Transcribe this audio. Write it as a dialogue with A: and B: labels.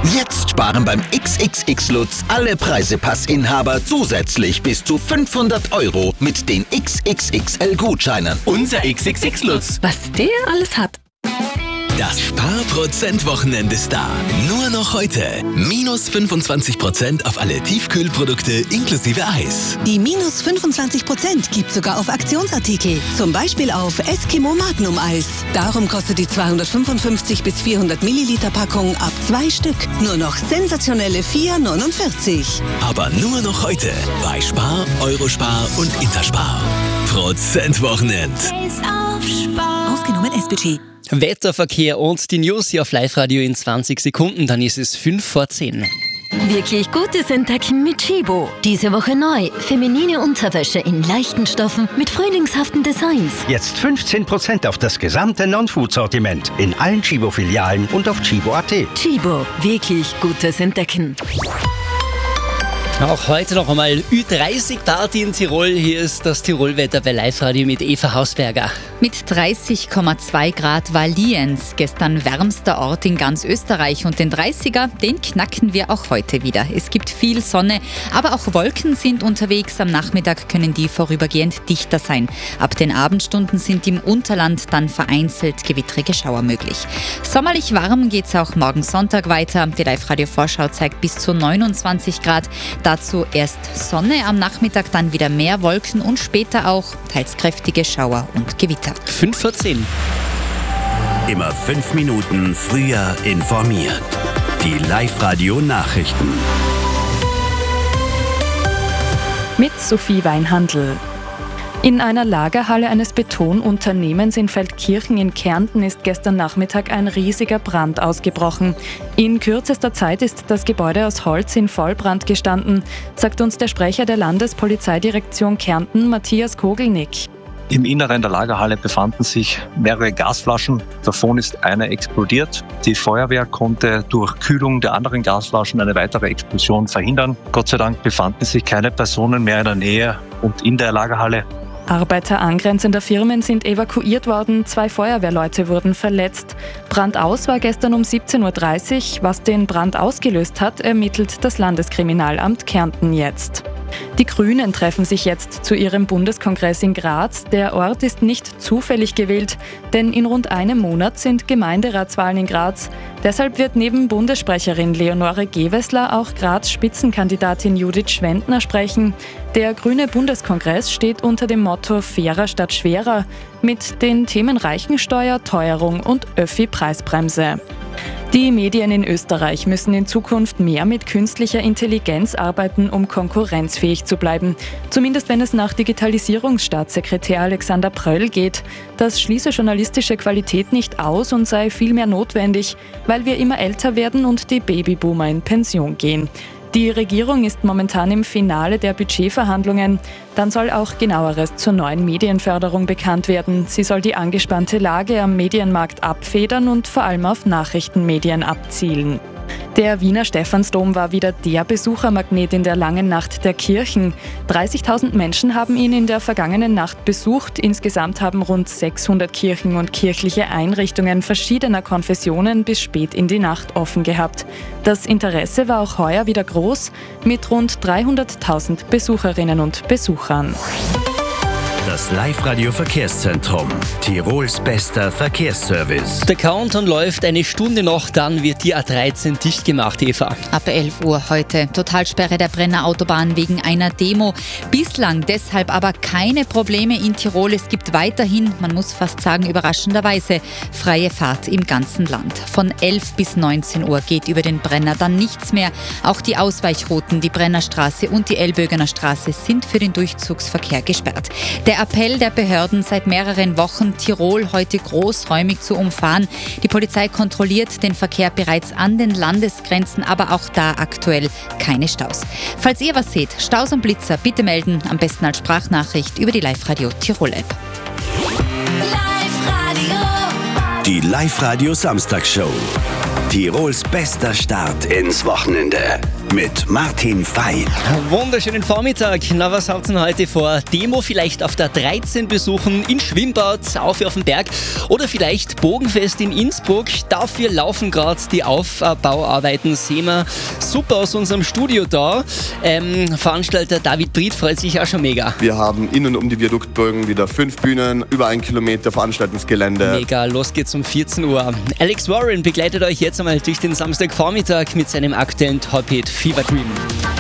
A: Jetzt sparen beim XXX Lutz alle Preisepassinhaber zusätzlich bis zu 500 € mit den XXXL-Gutscheinen.
B: Unser XXX Lutz.
C: Was der alles hat.
B: Das Sparprozent-Wochenende ist da. Nur noch heute. Minus 25% auf alle Tiefkühlprodukte inklusive Eis.
D: Die minus 25% gibt sogar auf Aktionsartikel. Zum Beispiel auf Eskimo Magnum Eis. Darum kostet die 255 bis 400 Milliliter Packung ab 2 Stück nur noch sensationelle 4,49.
B: Aber nur noch heute bei Spar, Eurospar und Interspar. Prozentwochenend.
D: Ausgenommen S-Budget.
E: Wetterverkehr und die News hier auf Live-Radio in 20 Sekunden, dann ist es 5:10.
F: Wirklich gutes Entdecken mit Chibo. Diese Woche neu. Feminine Unterwäsche in leichten Stoffen mit frühlingshaften Designs.
G: Jetzt 15% auf das gesamte Non-Food-Sortiment in allen Chibo-Filialen und auf chibo.at.
F: Chibo. Wirklich gutes Entdecken.
E: Auch heute noch einmal Ü30-Party in Tirol. Hier ist das Tirolwetter bei Live-Radio mit Eva Hausberger.
H: Mit 30,2 Grad war Lienz gestern wärmster Ort in ganz Österreich und den 30er, den knacken wir auch heute wieder. Es gibt viel Sonne, aber auch Wolken sind unterwegs. Am Nachmittag können die vorübergehend dichter sein. Ab den Abendstunden sind im Unterland dann vereinzelt gewittrige Schauer möglich. Sommerlich warm geht's auch morgen Sonntag weiter. Die Live-Radio-Vorschau zeigt bis zu 29 Grad. Dazu erst Sonne, am Nachmittag dann wieder mehr Wolken und später auch teils kräftige Schauer und Gewitter.
E: 5:10.
B: Immer 5 Minuten früher informiert. Die Live-Radio-Nachrichten.
I: Mit Sophie Weinhandl. In einer Lagerhalle eines Betonunternehmens in Feldkirchen in Kärnten ist gestern Nachmittag ein riesiger Brand ausgebrochen. In kürzester Zeit ist das Gebäude aus Holz in Vollbrand gestanden, sagt uns der Sprecher der Landespolizeidirektion Kärnten, Matthias Kogelnick.
J: Im Inneren der Lagerhalle befanden sich mehrere Gasflaschen. Davon ist eine explodiert. Die Feuerwehr konnte durch Kühlung der anderen Gasflaschen eine weitere Explosion verhindern. Gott sei Dank befanden sich keine Personen mehr in der Nähe und in der Lagerhalle.
I: Arbeiter angrenzender Firmen sind evakuiert worden, 2 Feuerwehrleute wurden verletzt. Brandaus war gestern um 17:30 Uhr. Was den Brand ausgelöst hat, ermittelt das Landeskriminalamt Kärnten jetzt. Die Grünen treffen sich jetzt zu ihrem Bundeskongress in Graz. Der Ort ist nicht zufällig gewählt, denn in rund einem Monat sind Gemeinderatswahlen in Graz. Deshalb wird neben Bundessprecherin Leonore Gewessler auch Graz-Spitzenkandidatin Judith Schwendner sprechen. Der Grüne Bundeskongress steht unter dem Motto Fairer statt schwerer mit den Themen Reichensteuer, Teuerung und Öffi-Preisbremse. Die Medien in Österreich müssen in Zukunft mehr mit künstlicher Intelligenz arbeiten, um konkurrenzfähig zu bleiben. Zumindest wenn es nach Digitalisierungsstaatssekretär Alexander Pröll geht. Das schließe journalistische Qualität nicht aus und sei vielmehr notwendig, weil wir immer älter werden und die Babyboomer in Pension gehen. Die Regierung ist momentan im Finale der Budgetverhandlungen. Dann soll auch Genaueres zur neuen Medienförderung bekannt werden. Sie soll die angespannte Lage am Medienmarkt abfedern und vor allem auf Nachrichtenmedien abzielen. Der Wiener Stephansdom war wieder der Besuchermagnet in der langen Nacht der Kirchen. 30.000 Menschen haben ihn in der vergangenen Nacht besucht. Insgesamt haben rund 600 Kirchen und kirchliche Einrichtungen verschiedener Konfessionen bis spät in die Nacht offen gehabt. Das Interesse war auch heuer wieder groß, mit rund 300.000 Besucherinnen und Besuchern.
B: Das Live-Radio-Verkehrszentrum. Tirols bester Verkehrsservice.
E: Der Countdown läuft eine Stunde noch, dann wird die A13 dicht gemacht, Eva.
H: Ab 11 Uhr heute Totalsperre der Brenner Autobahn wegen einer Demo. Bislang deshalb aber keine Probleme in Tirol. Es gibt weiterhin, man muss fast sagen überraschenderweise, freie Fahrt im ganzen Land. Von 11 bis 19 Uhr geht über den Brenner dann nichts mehr. Auch die Ausweichrouten, die Brennerstraße und die Ellbögener Straße sind für den Durchzugsverkehr gesperrt. Der Appell der Behörden seit mehreren Wochen, Tirol heute großräumig zu umfahren. Die Polizei kontrolliert den Verkehr bereits an den Landesgrenzen, aber auch da aktuell keine Staus. Falls ihr was seht, Staus und Blitzer, bitte melden, am besten als Sprachnachricht über die Live-Radio Tirol-App.
B: Die Live-Radio Samstagshow. Tirols bester Start ins Wochenende.
A: mit Martin Fei.
E: Wunderschönen Vormittag. Na, was habt ihr denn heute vor? Demo vielleicht auf der 13 besuchen, in Schwimmbad, auf den Berg oder vielleicht Bogenfest in Innsbruck. Dafür laufen gerade die Aufbauarbeiten. Sehen wir super aus unserem Studio da. Veranstalter David Bried freut sich auch schon mega.
C: Wir haben innen um die Viaduktbögen wieder 5 Bühnen, über 1 Kilometer Veranstaltungsgelände.
E: Mega, los geht's um 14 Uhr. Alex Warren begleitet euch jetzt einmal durch den Samstagvormittag mit seinem aktuellen Top-Hit Fever Dream.